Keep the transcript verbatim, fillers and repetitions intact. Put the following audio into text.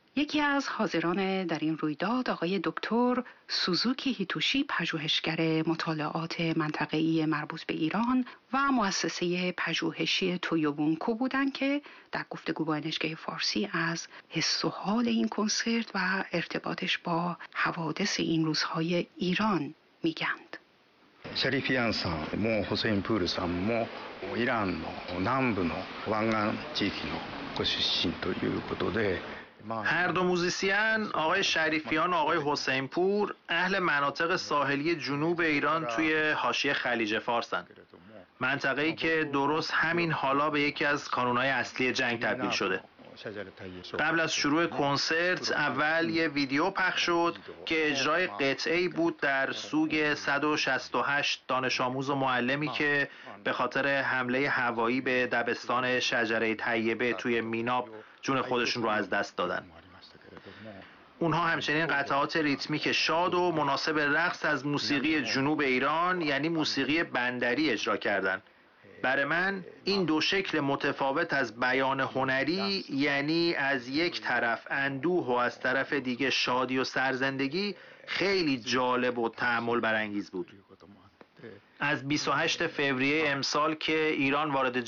یکی از حاضران در این رویداد آقای دکتر سوزوکی هیتوشی، پژوهشگر مطالعات منطقه‌ای مربوط به ایران و مؤسسه پژوهشی تویوبونکو بودند که در گفتگو با ان اچ کی فارسی از حس و حال این کنسرت و ارتباطش با حوادث این روزهای ایران میگند. シャリフィアンさんもホセインプールさんもイランの南部の湾岸地域のご出身ということで هر دو موزیسین، آقای شریفیان و آقای حسین پور، اهل مناطق ساحلی جنوب ایران توی حاشیه خلیج فارسن. منطقه‌ای که درست همین حالا به یکی از کانونهای اصلی جنگ تبدیل شده. قبل از شروع کنسرت اول یه ویدیو پخش شد که اجرای قطعه‌ای بود در سوگ صد و شصت و هشت دانش آموز و معلمی که به خاطر حمله هوایی به دبستان شجره طیبه توی میناب جون خودشون رو از دست دادن. اونها همچنین قطعات ریتمیک شاد و مناسب رقص از موسیقی جنوب ایران یعنی موسیقی بندری اجرا کردند. برای من این دو شکل متفاوت از بیان هنری، یعنی از یک طرف اندوه و از طرف دیگه شادی و سرزندگی، خیلی جالب و تأمل برانگیز بود. از بیست و هشتم فوریه امسال که ایران وارد